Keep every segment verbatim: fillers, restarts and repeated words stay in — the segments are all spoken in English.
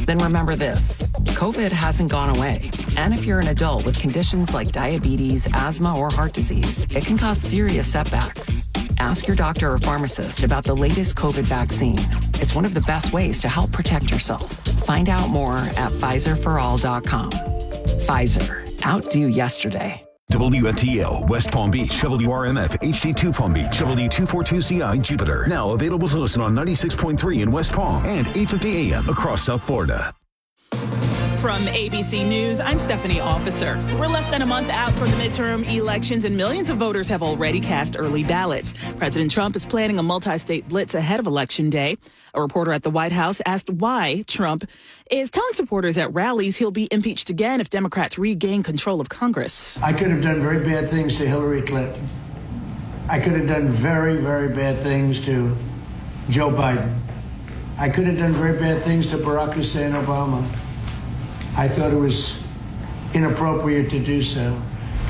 Then remember this, COVID hasn't gone away. And if you're an adult with conditions like diabetes, asthma, or heart disease, it can cause serious setbacks. Ask your doctor or pharmacist about the latest COVID vaccine. It's one of the best ways to help protect yourself. Find out more at Pfizer for all dot com. Pfizer, outdo yesterday. W F T L, West Palm Beach, W R M F, H D two Palm Beach, W two forty-two C I, Jupiter. Now available to listen on ninety-six point three in West Palm and eight fifty A M across South Florida. From A B C News, I'm Stephanie Officer. We're less than a month out from the midterm elections, and millions of voters have already cast early ballots. President Trump is planning a multi-state blitz ahead of Election Day. A reporter at the White House asked why Trump is telling supporters at rallies he'll be impeached again if Democrats regain control of Congress. I could have done very bad things to Hillary Clinton. I could have done very, very bad things to Joe Biden. I could have done very bad things to Barack Hussein Obama. I thought it was inappropriate to do so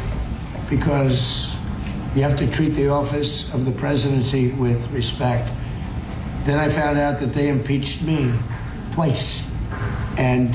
because you have to treat the office of the presidency with respect. Then I found out that they impeached me twice. And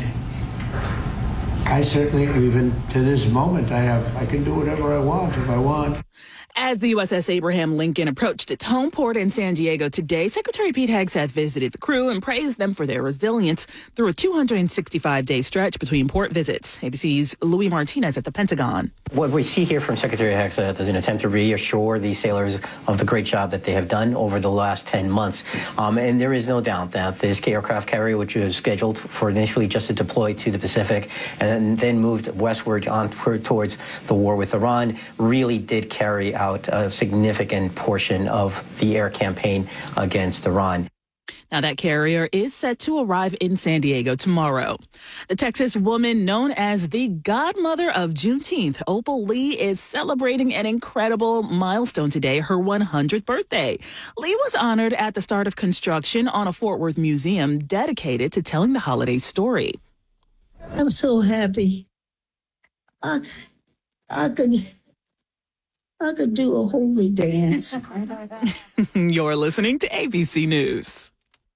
I certainly, even to this moment, I have, I can do whatever I want if I want. As the U S S Abraham Lincoln approached its home port in San Diego today, Secretary Pete Hegseth visited the crew and praised them for their resilience through a two hundred sixty-five day stretch between port visits. A B C's Louis Martinez at the Pentagon. What we see here from Secretary Hegseth is an attempt to reassure these sailors of the great job that they have done over the last ten months. Um, and there is no doubt that this aircraft carrier, which was scheduled for initially just to deploy to the Pacific and then moved westward on towards the war with Iran, really did carry out a significant portion of the air campaign against Iran. Now, that carrier is set to arrive in San Diego tomorrow. The Texas woman known as the godmother of Juneteenth, Opal Lee, is celebrating an incredible milestone today, her one hundredth birthday. Lee was honored at the start of construction on a Fort Worth museum dedicated to telling the holiday story. I'm so happy. I, I could... I could do a holy dance. You're listening to A B C News.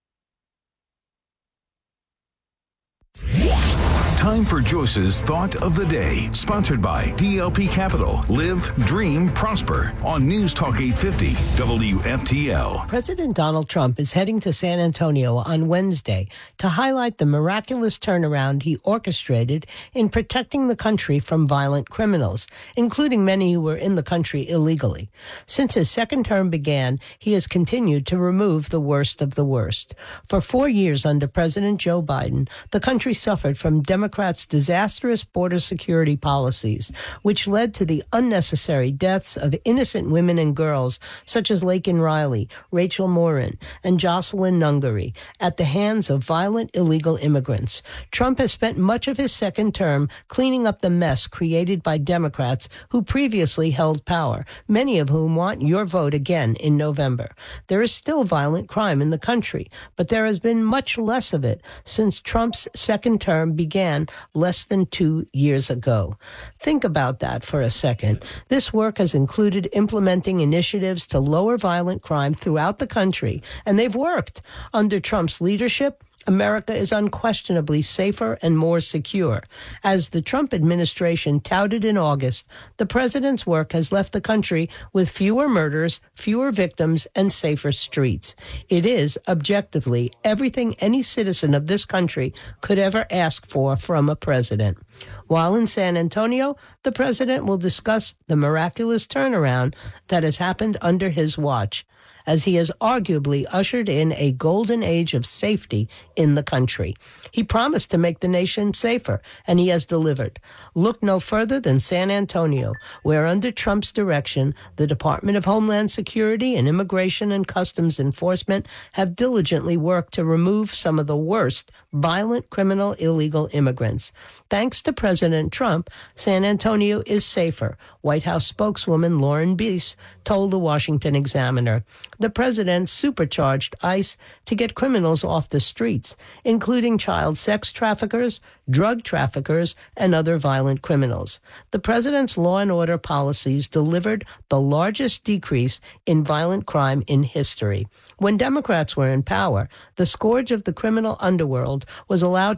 Time for Joyce's Thought of the Day, sponsored by D L P Capital. Live, dream, prosper on News Talk eight fifty W F T L. President Donald Trump is heading to San Antonio on Wednesday to highlight the miraculous turnaround he orchestrated in protecting the country from violent criminals, including many who were in the country illegally. Since his second term began, he has continued to remove the worst of the worst. For four years under President Joe Biden, the country suffered from Democrats' disastrous border security policies, which led to the unnecessary deaths of innocent women and girls such as Laken Riley, Rachel Morin, and Jocelyn Nungary at the hands of violent illegal immigrants. Trump has spent much of his second term cleaning up the mess created by Democrats who previously held power, many of whom want your vote again in November. There is still violent crime in the country, but there has been much less of it since Trump's second term began less than two years ago. Think about that for a second. This work has included implementing initiatives to lower violent crime throughout the country, and they've worked. Under Trump's leadership, America is unquestionably safer and more secure. As the Trump administration touted in August, the president's work has left the country with fewer murders, fewer victims, and safer streets. It is, objectively, everything any citizen of this country could ever ask for from a president. While in San Antonio, the president will discuss the miraculous turnaround that has happened under his watch, as he has arguably ushered in a golden age of safety in the country. He promised to make the nation safer, and he has delivered. Look no further than San Antonio, where under Trump's direction, the Department of Homeland Security and Immigration and Customs Enforcement have diligently worked to remove some of the worst violent criminal illegal immigrants. Thanks to President Trump, San Antonio is safer, White House spokeswoman Lauren Bies told the Washington Examiner. The president supercharged ICE to get criminals off the streets, including child sex traffickers, drug traffickers, and other violent criminals. The president's law and order policies delivered the largest decrease in violent crime in history. When Democrats were in power, the scourge of the criminal underworld was allowed